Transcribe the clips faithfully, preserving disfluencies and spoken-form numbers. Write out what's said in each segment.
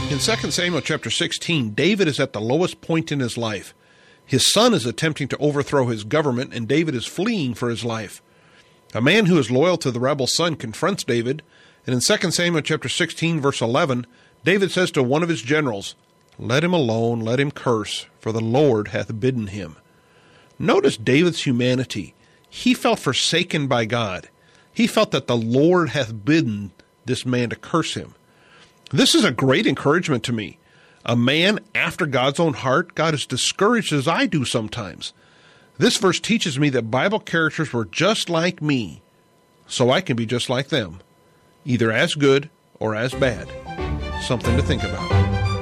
In Second Samuel chapter sixteen, David is at the lowest point in his life. His son is attempting to overthrow his government, and David is fleeing for his life. A man who is loyal to the rebel son confronts David, and in Second Samuel chapter sixteen, verse eleven, David says to one of his generals, "Let him alone, let him curse, for the Lord hath bidden him." Notice David's humanity. He felt forsaken by God. He felt that the Lord hath bidden this man to curse him. This is a great encouragement to me. A man after God's own heart, God is discouraged as I do sometimes. This verse teaches me that Bible characters were just like me, so I can be just like them, either as good or as bad. Something to think about.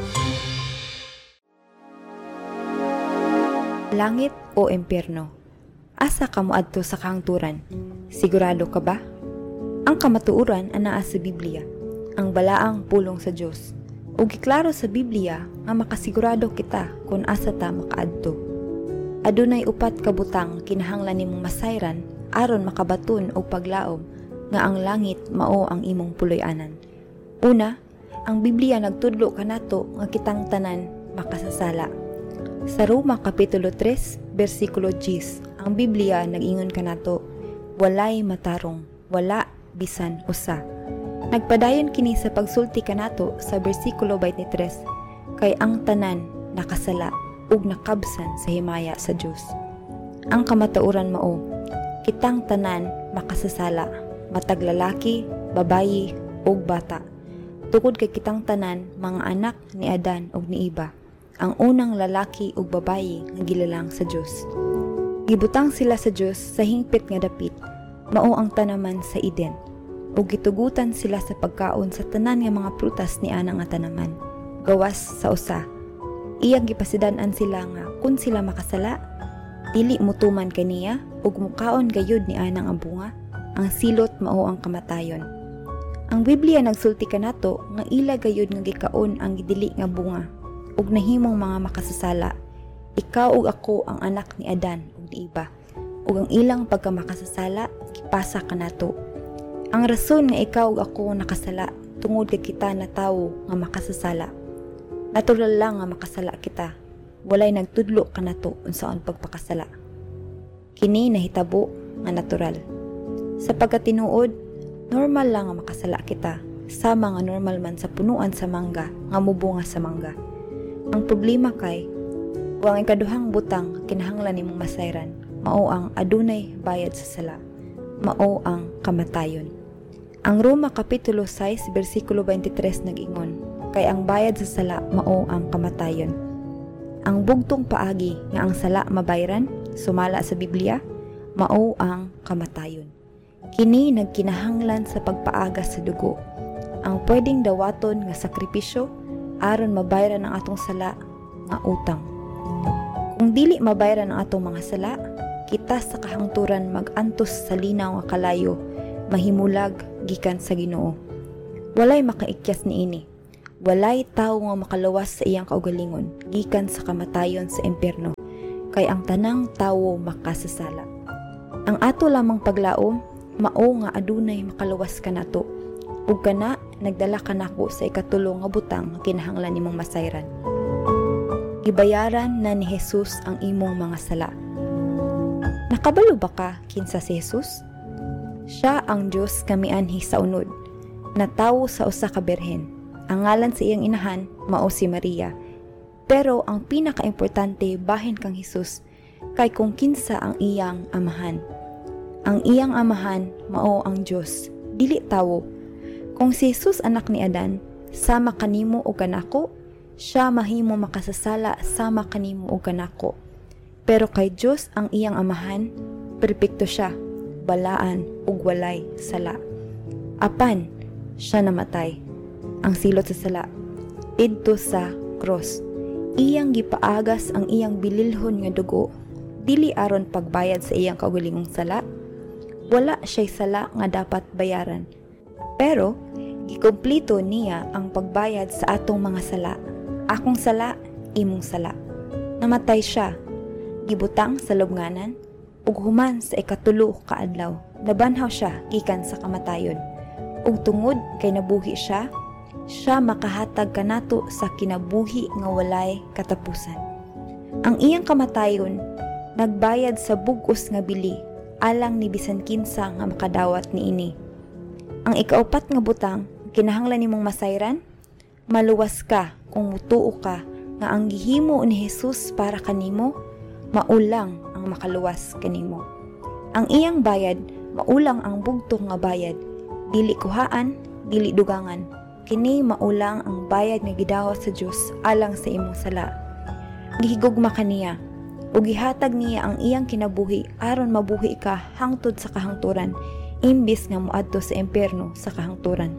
Langit o impyerno? Asa ka moadto sa kahangturan? Sigurado ka ba? Ang kamatuoran anaa sa Biblia, ang balaang pulong sa Dios. Ug giklaro sa Biblia nga makasigurado kita kung asa ta makaadto. Adunay upat ka butang kinahanglan nimong masayran aron makabaton og paglaom nga ang langit mao ang imong puloy-anan. Una, ang Biblia nagtudlo kanato nga kitang tanan makasasala. Sa Roma Kapitulo tres, versikulo ten, ang Biblia nag-ingon kanato, walay matarong, wala bisan usa. Nagpadayon kini sa pagsulti kanato sa bersikulo twenty-three, kay ang tanan nakasala ug nakabsan sa himaya sa Dios. Ang kamatuoran mao, kitang tanan makasasala, matag lalaki, babayi ug bata. Tukod kay kitang tanan mga anak ni Adan ug ni Eva, ang unang lalaki ug babayi nga gilalang sa Dios. Gibutang sila sa Dios sa hingpit nga dapit, mao ang tanaman sa Eden, ug gitugutan sila sa pagkaon sa tanan nga mga prutas ni ana nga tanaman. Gawas sa usa, iyang gipasidan-an sila nga kun sila makasala, dili mutuman kaniya ug mukaon gayud ni ana nga bunga, ang silot mao ang kamatayon. Ang Biblia nagsulti kanato nga ila gayud nga gikaon ang gidili nga bunga ug nahimong mga makasasala. Ikaw ug ako ang anak ni Adan ug ni Eva, ug ang ilang pagkamakasasala gipasa kanato. Ang rason nga ikaw ug ako nakasala tungod kay kita na tawo nga makasasala. Natural lang nga makasala kita. Walay nagtudlo kanato unsaon pagpakasala. Kini nahitabo nga natural. Sa pagkatinuod, normal lang nga makasala kita, sama nga normal man sa punuan sa mangga nga mubunga sa mangga. Ang problema kay, kung ang ikaduhang butang kinahanglan nimong masayran, mao ang adunay bayad sa sala, mao ang kamatayon. Ang Roma Kapitulo six, versikulo twenty-three nag-ingon, kay ang bayad sa sala mao ang kamatayon. Ang bugtong paagi nga ang sala mabayran, sumala sa Biblia, mao ang kamatayon. Kini nagkinahanglan sa pagpaaga sa dugo, ang pwedeng dawaton nga sakripisyo aron mabayaran ang atong sala nga utang. Kung dili mabayaran ang atong mga sala, kita sa kahangturan mag-antos sa linaw nga kalayo, mahimulag gikan sa Ginoo. Walay makaikyas niini. Walay tawo nga makalawas sa iyang kaugalingon gikan sa kamatayon sa impyerno, kay ang tanang tawo makasasala. Ang ato lamang paglaom mao nga adunay makalawas kanato, ug kana nagdala kanako sa ikatulo nga butang nga kinahanglan nimong masayran. Gibayaran na ni Jesus ang imong mga sala. Nakabalo ba ka kinsa si Jesus? Siya ang Dios kamianhi sa unod, na tawo sa usa ka berhen. Ang ngalan sa iyang inahan mao si Maria. Pero ang pinakaimportante bahin kang Jesus kay kung kinsa ang iyang amahan. Ang iyang amahan mao ang Dios, dili tawo. Kung si Jesus anak ni Adan, sama kanimo o kanako, siya mahimo makasasala sama kanimo o kanako. Pero kay Dios ang iyang amahan, perpekto siya, balaan ug walay sala. Apan siya namatay, ang silot sa sala, didto sa cross. Iyang gipaagas ang iyang bililhon nga dugo, dili aron pagbayad sa iyang kaugalingong sala. Wala siya'y sala nga dapat bayaran. Pero, gikumplito niya ang pagbayad sa atong mga sala. Akong sala, imong sala. Namatay siya, gibutang sa lubnganan, ug human sa ikatulo ka adlaw, nabanhaw siya gikan sa kamatayon. Ug tungod kay nabuhi siya, siya makahatag kanato sa kinabuhi nga walay katapusan. Ang iyang kamatayon nagbayad sa bug-os nga bili alang ni bisan kinsa nga makadawat niini. Ang ikaupat nga butang kinahanglan nimong masayran, maluwas ka kung mutuo ka nga ang gihimo ni Jesus para kanimo maulang ang makaluwas kanimo. Ang iyang bayad maulang ang bugtong nga bayad, dili kuhaan, dili dugangan. Kini maulang ang bayad nga gidawat sa Dios alang sa imong sala. Gihigugma kaniya ug gihatag niya ang iyang kinabuhi aron mabuhi ka hangtod sa kahangturan imbis nga moadto sa impierno sa kahangturan.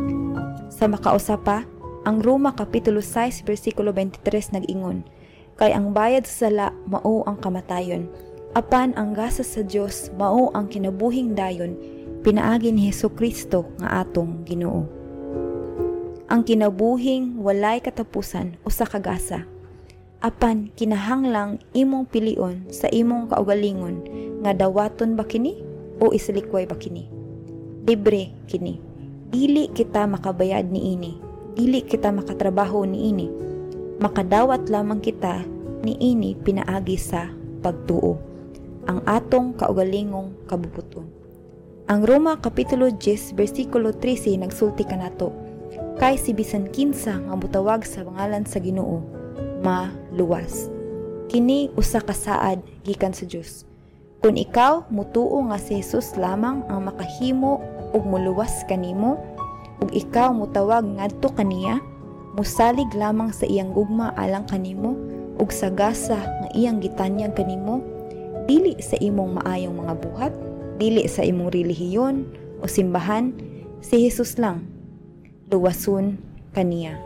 Sa makausapa, ang Roma Kapitulo six versikulo twenty-three nag-ingon, kay ang bayad sa sala mao ang kamatayon, apan ang gasa sa Dios mao ang kinabuhing dayon pinaagi ni Hesukristo nga atong Ginoo. Ang kinabuhing walay katapusan usa ka gasa, apan kinahanglang imong pilion sa imong kaugalingon nga dawaton ba kini o islikway ba kini. Libre kini. Dili kita makabayad niini. Dili kita makatrabaho niini. Makadawat lamang kita niini pinaagi sa pagtuo, ang atong kaugalingong kabubuton. Ang Roma Kapitulo ten versikulo thirteen nagsulti kanato, kay si bisan kinsa nga mutawag sa pangalan sa Ginoo maluwas. Kini usa ka saad gikan sa Dios. Kung ikaw mutuo nga si Jesus lamang ang makahimo ug muluwas kanimo, ug ikaw mutawag ngadto kaniya, musalig lamang sa iyang gugma alang kanimo ug sa gasa nga iyang gitanyag kanimo, dili sa imong maayong mga buhat, dili sa imong relihiyon o simbahan, si Jesus lang. Luwason kaniya.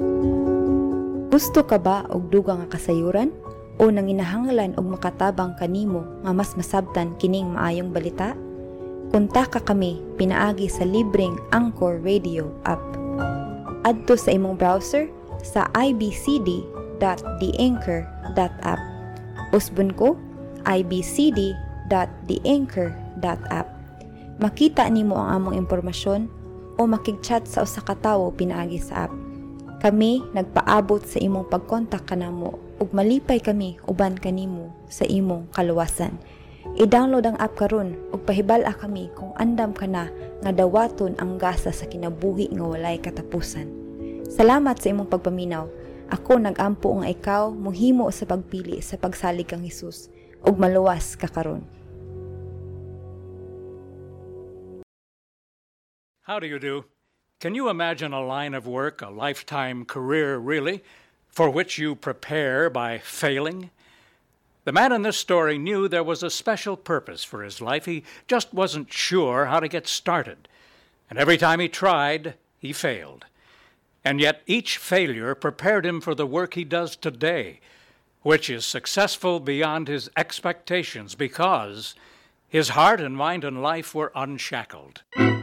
Gusto ka ba og dugang nga kasayuran o nanginahanglan og makatabang kanimo nga mas masabtan kining maayong balita? Kontak ka kami pinaagi sa libreng Anchor Radio app. Adto sa imong browser sa i b c d dot the anchor dot app. Usbon ko i b c d dot the anchor dot app. Makita nimo ang among impormasyon o makig-chat sa usa ka tawo pinaagi sa app. Kami nagpaabot sa imong pagkontak kanamo ug malipay kami uban kanimo sa imong kaluwasan. I-download ang app karon ug pahibal-a kami kung andam ka na nga dawaton ang gasa sa kinabuhi nga walay katapusan. Salamat sa imong pagpaminaw. Ako nagampo nga ikaw mohimo sa pagpili sa pagsalig kang Hesus ug maluwas ka karon. How do you do? Can you imagine a line of work, a lifetime career really, for which you prepare by failing? The man in this story knew there was a special purpose for his life. He just wasn't sure how to get started. And every time he tried, he failed. And yet each failure prepared him for the work he does today, which is successful beyond his expectations because his heart and mind and life were unshackled.